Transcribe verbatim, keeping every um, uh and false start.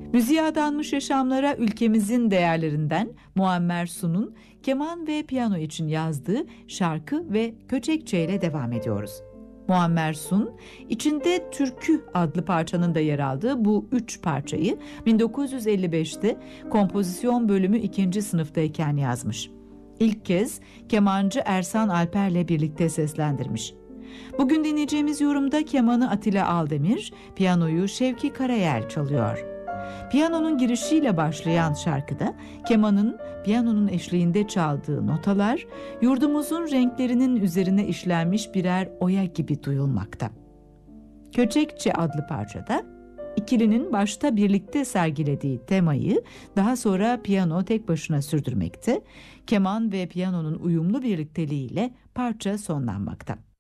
Müziğe adanmış yaşamlara ülkemizin değerlerinden Muammer Sun'un keman ve piyano için yazdığı Şarkı ve Köçekçe ile devam ediyoruz. Muammer Sun, içinde Türkü adlı parçanın da yer aldığı bu üç parçayı bin dokuz yüz elli beşte kompozisyon bölümü ikinci sınıftayken yazmış. İlk kez kemancı Ersan Alper'le birlikte seslendirmiş. Bugün dinleyeceğimiz yorumda kemanı Atilla Aldemir, piyanoyu Şevki Karayel çalıyor. Piyanonun girişiyle başlayan şarkıda kemanın piyanonun eşliğinde çaldığı notalar yurdumuzun renklerinin üzerine işlenmiş birer oya gibi duyulmakta. Köçekçe adlı parçada ikilinin başta birlikte sergilediği temayı daha sonra piyano tek başına sürdürmekte, keman ve piyanonun uyumlu birlikteliğiyle parça sonlanmakta.